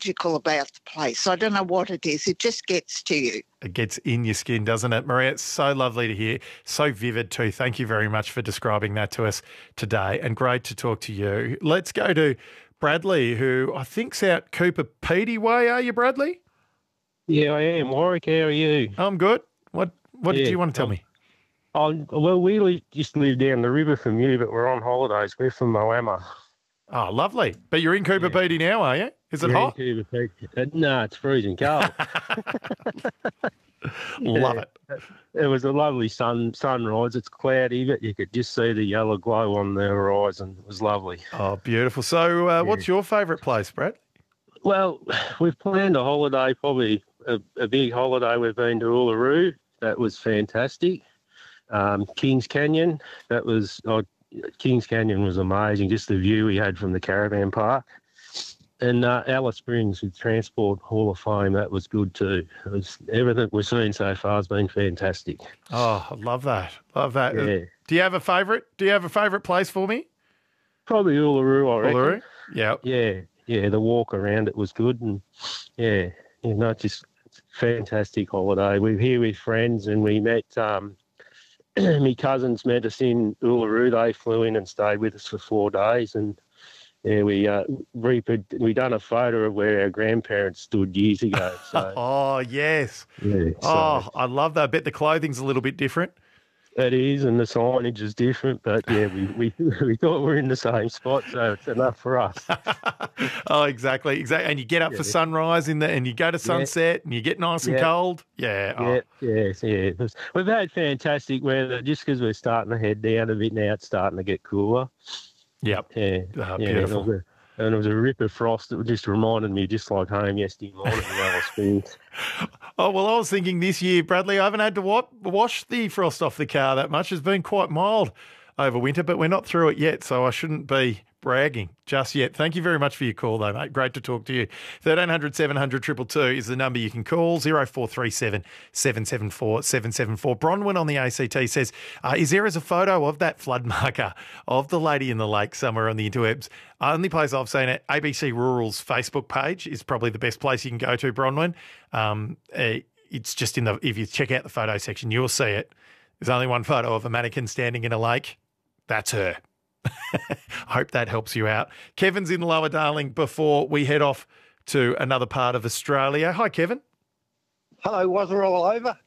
magical about the place. I don't know what it is. It just gets to you. It gets in your skin, doesn't it, Maria? It's so lovely to hear. So vivid too. Thank you very much for describing that to us today, and great to talk to you. Let's go to Bradley, who I think's out Cooper Petey way. Are you, Bradley? Yeah, I am. Warwick, how are you? I'm good. What do you want to tell me? Well, we just live down the river from you, but we're on holidays. We're from Moama. Oh, lovely. But you're in Cooper Petey now, are you? Is it hot? No, it's freezing cold. Love it. It was a lovely sunrise. It's cloudy, but you could just see the yellow glow on the horizon. It was lovely. Oh, beautiful. So what's your favourite place, Brad? Well, we've planned a holiday, probably a big holiday. We've been to Uluru. That was fantastic. Kings Canyon, Kings Canyon was amazing, just the view we had from the caravan park. And Alice Springs with Transport Hall of Fame, that was good too. Everything we've seen so far has been fantastic. Oh, I love that. Love that. Yeah. Do you have a favourite? Do you have a favourite place for me? Probably Uluru, I reckon. Uluru? Yeah. Yeah, the walk around it was good. And just fantastic holiday. We're here with friends and we met... my cousins met us in Uluru. They flew in and stayed with us for 4 days, and we done a photo of where our grandparents stood years ago. So, oh yes, yeah. I love that. I bet the clothing's a little bit different. It is, and the signage is different, but yeah, we thought we're in the same spot, so it's enough for us. Oh, exactly. And you get up for sunrise and you go to sunset and you get nice and cold. Yeah. We've had fantastic weather just because we're starting to head down a bit now. It's starting to get cooler. Yep. Yeah. Beautiful. And it was a rip of frost that just reminded me just like home yesterday morning in Alice Springs. Oh, well, I was thinking this year, Bradley, I haven't had to wash the frost off the car that much. It's been quite mild over winter, but we're not through it yet, so I shouldn't be bragging just yet. Thank you very much for your call, though, mate. Great to talk to you. 1300 700 222 is the number you can call. 0437 774 774. Bronwyn on the ACT says, is there a photo of that flood marker of the lady in the lake somewhere on the interwebs? Only place I've seen it, ABC Rural's Facebook page is probably the best place you can go to, Bronwyn. It's just if you check out the photo section, you'll see it. There's only one photo of a mannequin standing in a lake. That's her. Hope that helps you out. Kevin's in Lower Darling before we head off to another part of Australia. Hi, Kevin. Hello, was it all over?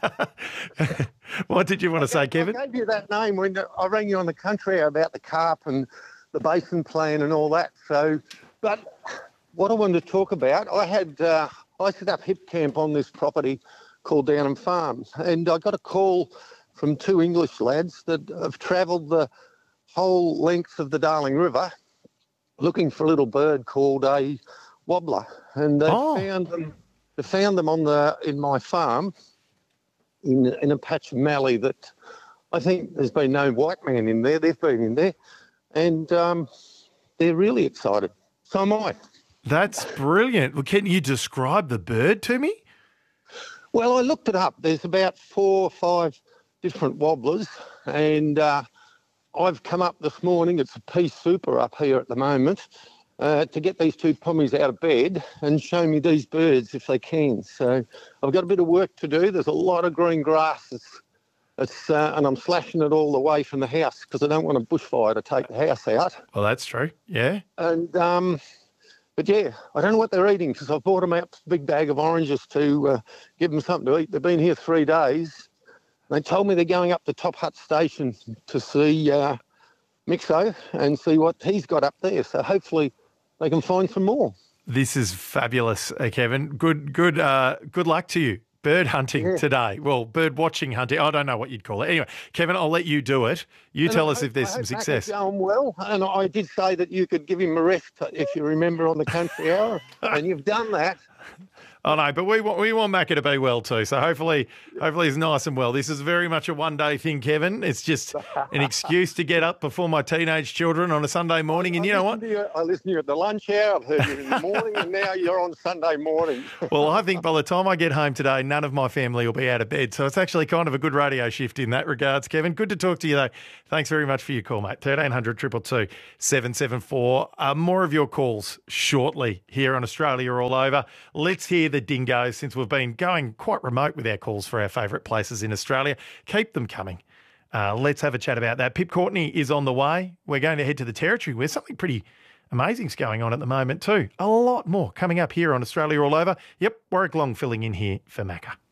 What did you want to say, Kevin? I gave you that name when I rang you on the country about the carp and the basin plan and all that. So, but what I wanted to talk about, I set up hip camp on this property called Downham Farms, and I got a call from two English lads that have travelled the whole length of the Darling River looking for a little bird called a wobbler, and they found them in my farm in a patch of mallee that I think there's been no white man in there. They've been in there, and they're really excited. So am I. That's brilliant. Well, can you describe the bird to me? Well, I looked it up. There's about 4 or 5 different wobblers, and I've come up this morning, it's a pea super up here at the moment, to get these two pommies out of bed and show me these birds if they can. So I've got a bit of work to do. There's a lot of green grass, and I'm slashing it all away from the house because I don't want a bushfire to take the house out. Well, that's true, yeah. And but yeah, I don't know what they're eating because I've bought them out a big bag of oranges to give them something to eat. They've been here 3 days. They told me they're going up to Top Hut Station to see Mixo and see what he's got up there. So hopefully they can find some more. This is fabulous, Kevin. Good luck to you. Bird hunting today. Well, bird watching hunting. I don't know what you'd call it. Anyway, Kevin, I'll let you do it. You tell us if there's some success. It's going well, and I did say that you could give him a rest if you remember on the country hour, and you've done that. I know, but we want Macca to be well too. So hopefully he's nice and well. This is very much a one-day thing, Kevin. It's just an excuse to get up before my teenage children on a Sunday morning. And you know what? I listened to you at the lunch hour. I've heard you in the morning, and now you're on Sunday morning. Well, I think by the time I get home today, none of my family will be out of bed. So it's actually kind of a good radio shift in that regards, Kevin. Good to talk to you, though. Thanks very much for your call, mate. 1300 222 774. More of your calls shortly here on Australia All Over. Let's hear the dingoes, since we've been going quite remote with our calls for our favourite places in Australia. Keep them coming. Let's have a chat about that. Pip Courtney is on the way. We're going to head to the Territory where something pretty amazing's going on at the moment too. A lot more coming up here on Australia All Over. Yep, Warwick Long filling in here for Macca.